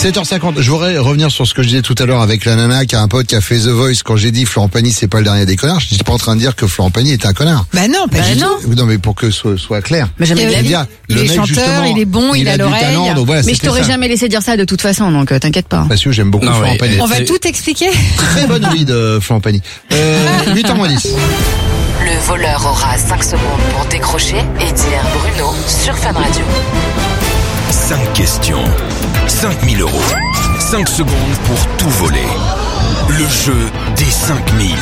7h50, je voudrais revenir sur ce que je disais tout à l'heure avec la nana qui a un pote qui a fait The Voice. Quand j'ai dit Florent Pagny c'est pas le dernier des connards, je suis pas en train de dire que Florent Pagny est un connard. Bah non, pas du tout. Non mais pour que ce soit clair. Mais jamais de la vie. Il est chanteur, il est bon, il a l'oreille. Talent, donc voilà, Mais je t'aurais jamais laissé dire ça de toute façon, donc t'inquiète pas. Parce que j'aime beaucoup Florent Pagny. On va tout expliquer. Très bonne vie de Florent Pagny. 8h10. Le voleur aura 5 secondes pour décrocher et dire Bruno sur Fun Radio. 5 questions, 5 000 euros, 5 secondes pour tout voler. Le jeu des 5 000.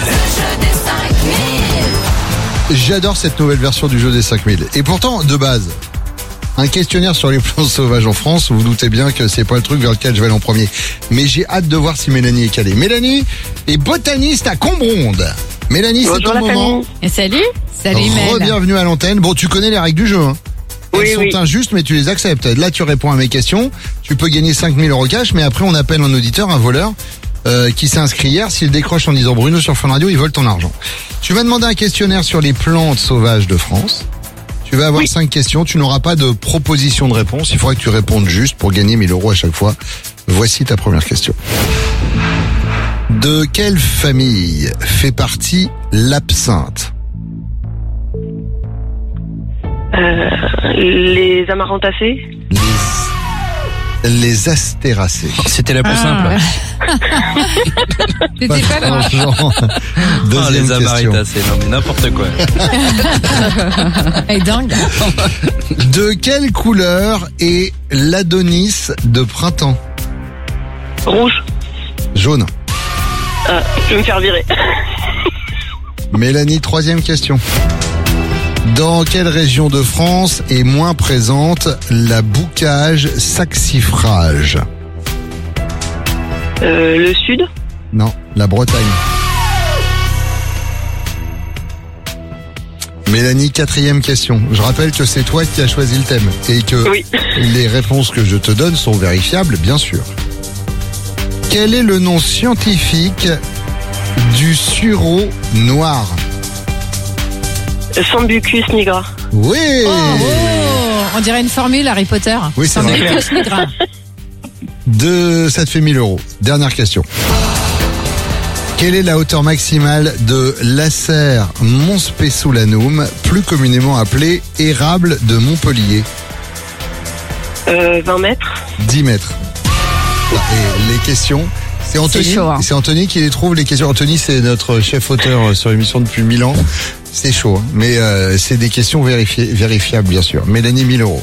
J'adore cette nouvelle version du jeu des 5 000. Et pourtant, de base, un questionnaire sur les plantes sauvages en France, vous vous doutez bien que c'est pas le truc vers lequel je vais aller en premier. Mais j'ai hâte de voir si Mélanie est calée. Mélanie est botaniste à Combronde. Mélanie, c'est ton moment. Et salut Mel. Bienvenue à l'antenne. Bon, tu connais les règles du jeu, hein. Elles sont injustes, mais tu les acceptes. Là, tu réponds à mes questions. Tu peux gagner 5 000 euros cash, mais après, on appelle un auditeur, un voleur, qui s'est inscrit hier. S'il décroche en disant Bruno sur Fun Radio, il vole ton argent. Tu vas demander un questionnaire sur les plantes sauvages de France. Tu vas avoir 5 questions. Tu n'auras pas de proposition de réponse. Il faudra que tu répondes juste pour gagner 1 000 euros à chaque fois. Voici ta première question. De quelle famille fait partie l'absinthe? Les amarantacées. Les astéracées. C'était la plus simple. C'était pas loin. Deuxième les amarantacées, non mais n'importe quoi. Elle est dingue. De quelle couleur est l'Adonis de printemps? Rouge. Jaune. Je vais me faire virer. Mélanie, troisième question. Dans quelle région de France est moins présente la boucage-saxifrage? Le sud. Non, la Bretagne. Mélanie, quatrième question. Je rappelle que c'est toi qui as choisi le thème et que les réponses que je te donne sont vérifiables, bien sûr. Quel est le nom scientifique du sureau noir? Sambucus nigra. Oui. On dirait une formule Harry Potter. Oui, c'est vrai. Sambucus nigra. Ça te fait 1 000 euros. Dernière question. Quelle est la hauteur maximale de l'Acer Monspesulanum, plus communément appelée érable de Montpellier? 20 mètres. 10 mètres. Et les questions, c'est Anthony. C'est chaud, hein. C'est Anthony qui les trouve, les questions. Anthony, c'est notre chef auteur sur l'émission depuis 1000 ans. C'est chaud, hein. Mais c'est des questions vérifiables, bien sûr. Mélanie, 1 000 euros.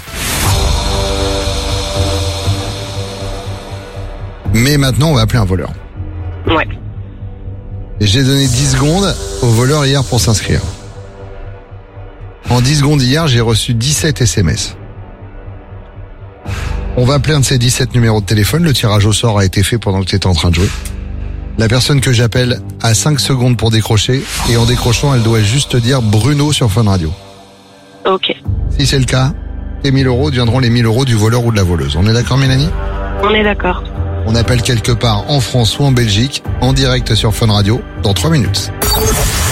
Mais maintenant, on va appeler un voleur. Ouais. Et j'ai donné 10 secondes au voleur hier pour s'inscrire. En 10 secondes hier, j'ai reçu 17 SMS. On va appeler un de ces 17 numéros de téléphone. Le tirage au sort a été fait pendant que tu étais en train de jouer. La personne que j'appelle a 5 secondes pour décrocher. Et en décrochant, elle doit juste dire Bruno sur Fun Radio. Ok. Si c'est le cas, tes 1 000 euros deviendront les 1 000 euros du voleur ou de la voleuse. On est d'accord, Mélanie? On est d'accord. On appelle quelque part en France ou en Belgique, en direct sur Fun Radio, dans 3 minutes.